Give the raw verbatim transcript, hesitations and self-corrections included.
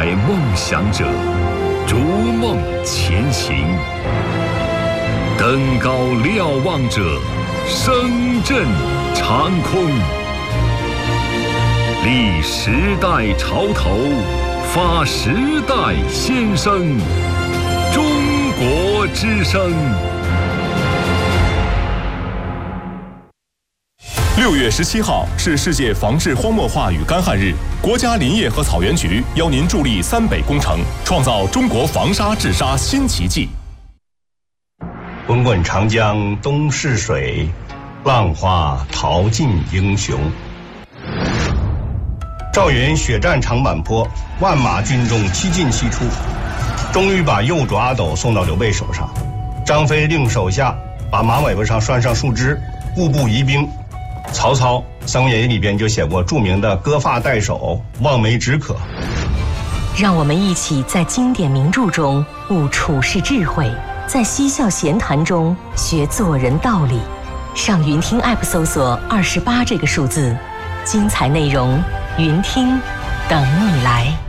梦想者，逐梦前行。登高瞭望者，声震长空。立时代潮头，发时代先声。中国之声。 六月十七号是世界防治荒漠化与干旱日，国家林业和草原局邀您助力三北工程，创造中国防沙治沙新奇迹。 滚滚长江东逝水，浪花淘尽英雄。赵云血战长坂坡，万马军中七进七出，终于把幼主阿斗送到刘备手上。张飞令手下把马尾巴上拴上树枝，固步疑兵。曹操《三国演义》里边就写过著名的割发代首，望梅止渴。 让我们一起在经典名著中悟处世智慧，在嬉笑闲谈中学做人道理。上云听 App 搜索二十八这个数字，精彩内容云听等你来。